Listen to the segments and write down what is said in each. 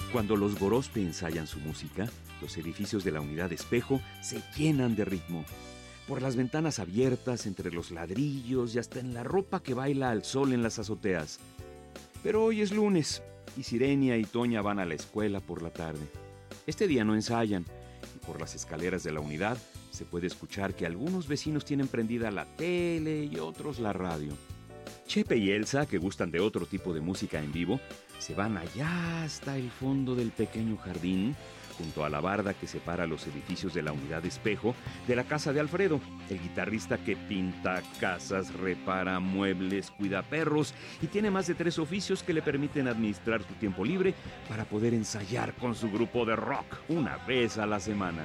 Cuando los Gorospe ensayan su música, los edificios de la Unidad Espejo se llenan de ritmo. Por las ventanas abiertas, entre los ladrillos y hasta en la ropa que baila al sol en las azoteas. Pero hoy es lunes y Sirenia y Toña van a la escuela por la tarde. Este día no ensayan y por las escaleras de la unidad se puede escuchar que algunos vecinos tienen prendida la tele y otros la radio. Chepe y Elsa, que gustan de otro tipo de música en vivo, se van allá hasta el fondo del pequeño jardín, junto a la barda que separa los edificios de la Unidad Espejo de la casa de Alfredo, el guitarrista que pinta casas, repara muebles, cuida perros y tiene más de 3 oficios que le permiten administrar su tiempo libre para poder ensayar con su grupo de rock una vez a la semana.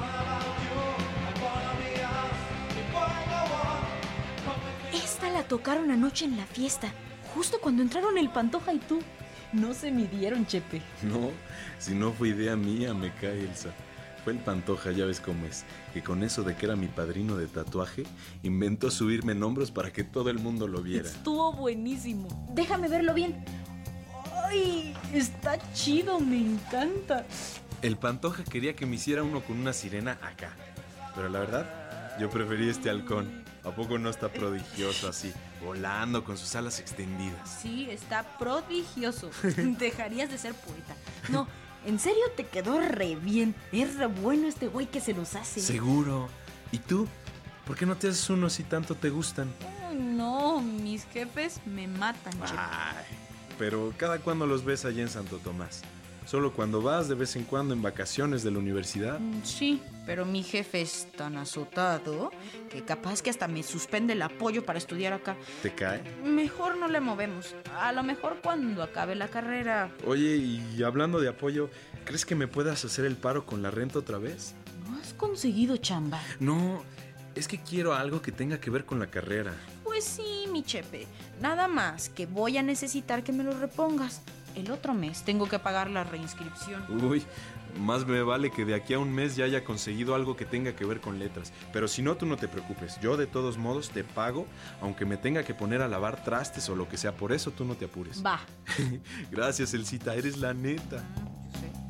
Esta la tocaron anoche en la fiesta, justo cuando entraron el Pantoja y tú. No se midieron, Chepe. No, si no fue idea mía, me cae Elsa. Fue el Pantoja, ya ves cómo es, que con eso de que era mi padrino de tatuaje, inventó subirme en hombros para que todo el mundo lo viera. Estuvo buenísimo. Déjame verlo bien. ¡Ay! Está chido, me encanta. El Pantoja quería que me hiciera uno con una sirena acá, pero la verdad, yo preferí este halcón. ¿A poco no está prodigioso así, volando con sus alas extendidas? Sí, está prodigioso. Dejarías de ser poeta. No, en serio te quedó re bien. Es re bueno este güey que se los hace. Seguro. ¿Y tú? ¿Por qué no te haces uno si tanto te gustan? Ay, no, mis jefes me matan, Chepe. Ay, pero ¿cada cuándo los ves allá en Santo Tomás? ¿Solo cuando vas de vez en cuando en vacaciones de la universidad? Sí, pero mi jefe es tan azotado que capaz que hasta me suspende el apoyo para estudiar acá. ¿Te cae? Mejor no le movemos. A lo mejor cuando acabe la carrera. Oye, y hablando de apoyo, ¿crees que me puedas hacer el paro con la renta otra vez? ¿No has conseguido chamba? No, es que quiero algo que tenga que ver con la carrera. Pues sí, mi Chepe. Nada más que voy a necesitar que me lo repongas. El otro mes tengo que pagar la reinscripción. Uy, más me vale que de aquí a un mes ya haya conseguido algo que tenga que ver con letras. Pero si no, tú no te preocupes. Yo de todos modos te pago, aunque me tenga que poner a lavar trastes o lo que sea. Por eso tú no te apures. Va. Gracias, Elsita, eres la neta.